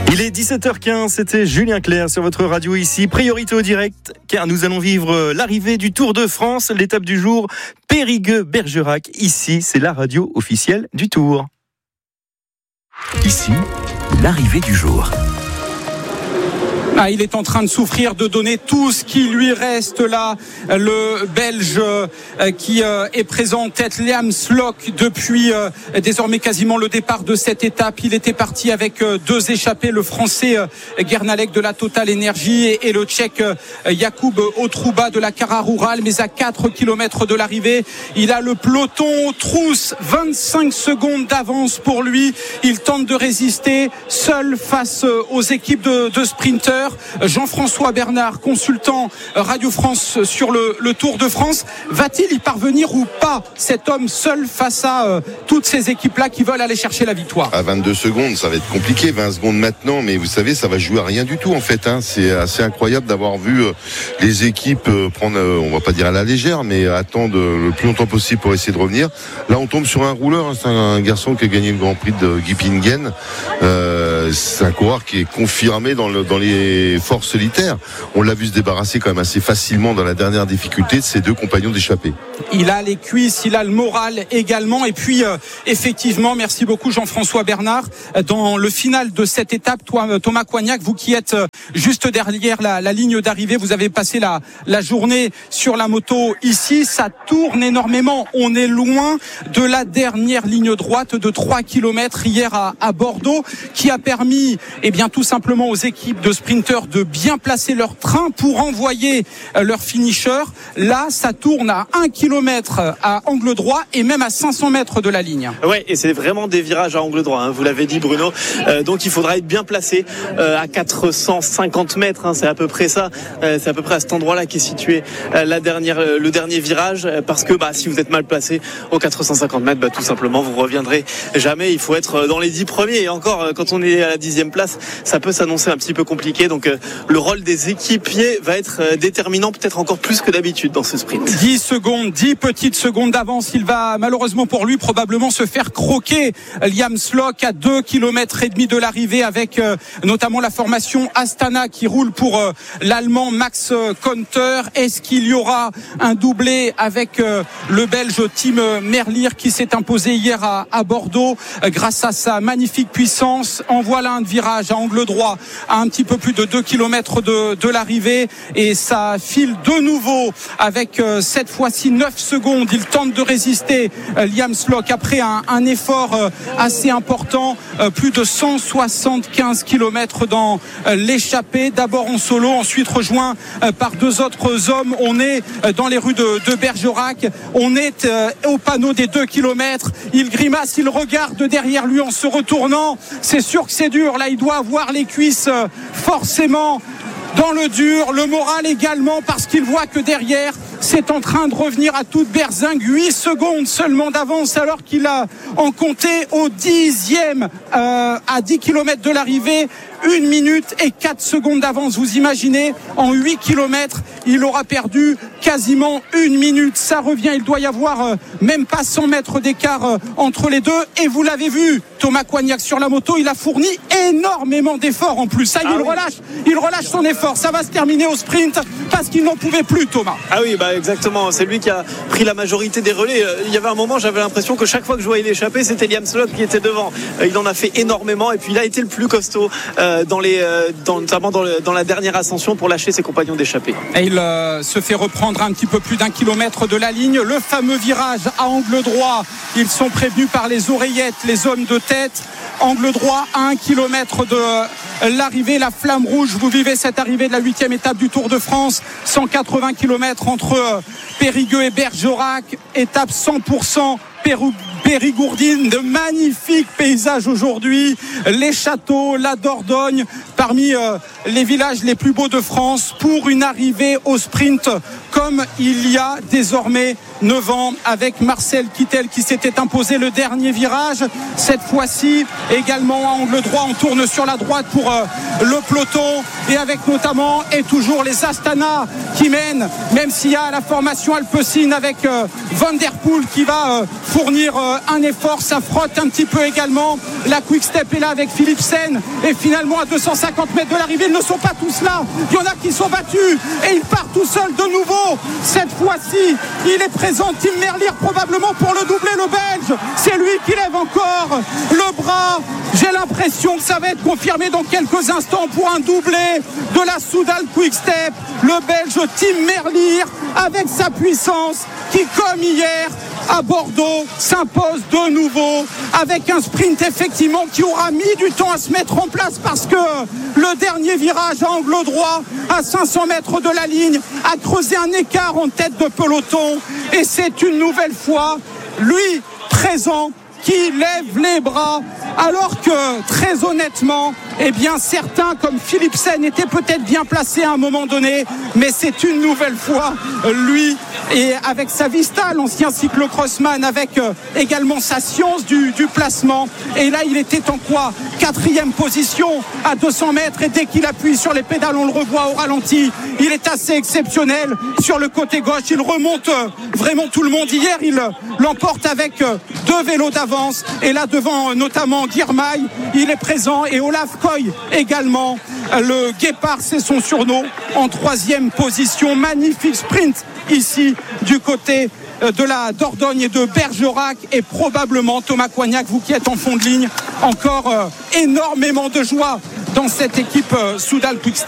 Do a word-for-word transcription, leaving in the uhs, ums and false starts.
Il est dix-sept heures quinze, c'était Julien Clerc sur votre radio ici. Priorité au direct, car nous allons vivre l'arrivée du Tour de France, l'étape du jour, Périgueux-Bergerac. Ici, c'est la radio officielle du Tour. Ici, l'arrivée du jour. Ah, il est en train de souffrir, de donner tout ce qui lui reste là. Le Belge euh, qui euh, est présent en tête, Liam Slock, depuis euh, désormais quasiment le départ de cette étape. Il était parti avec euh, deux échappés, le Français euh, Guernalec de la Total Energy et, et le Tchèque euh, Jakub Otruba de la Cara Rural. Mais à quatre kilomètres de l'arrivée, il a le peloton trousse, vingt-cinq secondes d'avance pour lui. Il tente de résister seul face aux équipes de, de sprinters. Jean-François Bernard, consultant Radio France sur le, le Tour de France, va-t-il y parvenir ou pas, cet homme seul face à euh, toutes ces équipes-là qui veulent aller chercher la victoire? À vingt-deux secondes, ça va être compliqué, vingt secondes maintenant, mais vous savez, ça va jouer à rien du tout en fait. Hein. C'est assez incroyable d'avoir vu euh, les équipes euh, prendre, euh, on va pas dire à la légère, mais attendre euh, le plus longtemps possible pour essayer de revenir. Là, on tombe sur un rouleur, hein. C'est un, un garçon qui a gagné le Grand Prix de Gippingen. Euh, c'est un coureur qui est confirmé dans, le, dans les forces solitaires. On l'a vu se débarrasser quand même assez facilement dans la dernière difficulté de ses deux compagnons d'échappée. Il a les cuisses, il a le moral également. Et puis, euh, effectivement, merci beaucoup Jean-François Bernard. Dans le final de cette étape, toi, Thomas Coignac, vous qui êtes juste derrière la, la ligne d'arrivée, vous avez passé la, la journée sur la moto ici. Ça tourne énormément. On est loin de la dernière ligne droite de trois kilomètres hier à, à Bordeaux, qui a permis, eh bien, tout simplement aux équipes de sprinters de bien placer leur train pour envoyer leur finisher. Là, ça tourne à un kilomètre à angle droit et même à cinq cents mètres de la ligne. Ouais, et c'est vraiment des virages à angle droit, hein, vous l'avez dit Bruno. Euh, donc il faudra être bien placé euh, à quatre cent cinquante mètres, hein, c'est à peu près ça. Euh, c'est à peu près à cet endroit-là qu'est situé euh, la dernière, euh, le dernier virage, euh, parce que bah, si vous êtes mal placé aux quatre cent cinquante mètres, bah, tout simplement vous reviendrez jamais. Il faut être dans les dix premiers, et encore euh, quand on est à la dixième place, ça peut s'annoncer un petit peu compliqué. Donc euh, le rôle des équipiers va être euh, déterminant, peut-être encore plus que d'habitude dans ce sprint. dix secondes, dix petites secondes d'avance. Il va malheureusement pour lui probablement se faire croquer. Liam Slock à deux kilomètres et demi de l'arrivée, avec euh, notamment la formation Astana qui roule pour euh, l'Allemand Max Konter. Est-ce qu'il y aura un doublé avec euh, le Belge Tim Merlier qui s'est imposé hier à, à Bordeaux euh, grâce à sa magnifique puissance? En voilà un virage à angle droit à un petit peu plus de deux kilomètres de, de l'arrivée, et ça file de nouveau avec euh, cette fois-ci neuf secondes. Il tente de résister, euh, Liam Slock, après un, un effort euh, assez important, euh, plus de cent soixante-quinze kilomètres dans euh, l'échappée, d'abord en solo, ensuite rejoint euh, par deux autres hommes. On est euh, dans les rues de, de Bergerac, on est euh, au panneau des deux kilomètres. Il grimace, il regarde derrière lui en se retournant. C'est sûr que c'est dur, là il doit avoir les cuisses euh, forcément dans le dur, le moral également, parce qu'il voit que derrière c'est en train de revenir à toute berzingue. huit secondes seulement d'avance, alors qu'il a en compté au dixième euh, à dix kilomètres de l'arrivée une minute et quatre secondes d'avance. Vous imaginez, en huit kilomètres il aura perdu quasiment une minute. Ça revient, il doit y avoir euh, même pas cent mètres d'écart euh, entre les deux. Et vous l'avez vu, Thomas Coignac sur la moto, il a fourni énormément d'efforts en plus. Ça y est, ah il oui. relâche, il relâche son effort. Ça va se terminer au sprint parce qu'il n'en pouvait plus, Thomas. Ah oui, bah exactement, c'est lui qui a pris la majorité des relais. Il y avait un moment, j'avais l'impression que chaque fois que je voyais l'échapper, c'était Liam Slock qui était devant. Il en a fait énormément, et puis il a été le plus costaud euh, dans les, euh, dans, notamment dans, le, dans la dernière ascension, pour lâcher ses compagnons d'échappée. Et il euh, se fait reprendre un petit peu plus d'un kilomètre de la ligne. Le fameux virage à angle droit, ils sont prévenus par les oreillettes, les hommes de tête. Angle droit à un kilomètre de l'arrivée, la flamme rouge. Vous vivez cette arrivée de la huitième étape du Tour de France, cent quatre-vingts kilomètres entre Périgueux et Bergerac, étape cent pour cent Pérou, Périgourdine. De magnifiques paysages aujourd'hui, les châteaux, la Dordogne, parmi euh, les villages les plus beaux de France, pour une arrivée au sprint comme comme il y a désormais neuf ans avec Marcel Kittel qui s'était imposé le dernier virage. Cette fois-ci également à angle droit, on tourne sur la droite pour euh, le peloton et avec notamment et toujours les Astana qui mènent, même s'il y a la formation Alpecin avec euh, Van Der Poel qui va euh, fournir euh, un effort, ça frotte un petit peu également. La Quick Step est là avec Philipsen et finalement à deux cent cinquante mètres de l'arrivée, ils ne sont pas tous là, il y en a qui sont battus et il part tout seul de nouveau. Cette fois-ci il est présent, Tim Merlier probablement pour le doubler, le Belge, c'est lui qui lève encore le bras. J'ai l'impression que ça va être confirmé dans quelques instants pour un doublé de la Soudal Quick Step, le Belge Tim Merlier avec sa puissance qui comme hier à Bordeaux s'impose de nouveau avec un sprint effectivement qui aura mis du temps à se mettre en place parce que le dernier virage à angle droit à cinq cents mètres de la ligne a creusé un écart en tête de peloton et c'est une nouvelle fois lui présent qui lève les bras alors que très honnêtement eh bien certains comme Philipsen étaient peut-être bien placés à un moment donné, mais c'est une nouvelle fois lui et avec sa vista, l'ancien cyclocrossman, avec euh, également sa science du, du placement, et là il était en quoi quatrième position à deux cents mètres et dès qu'il appuie sur les pédales on le revoit au ralenti, il est assez exceptionnel sur le côté gauche, il remonte euh, vraiment tout le monde. Hier il euh, l'emporte avec euh, deux vélos d'avance et là devant euh, notamment Girmay, il est présent et Olaf Koy également, euh, le Guépard c'est son surnom, en troisième position. Magnifique sprint ici du côté de la Dordogne et de Bergerac et probablement Thomas Coignac, vous qui êtes en fond de ligne, encore euh, énormément de joie dans cette équipe euh, Soudal Quick Step.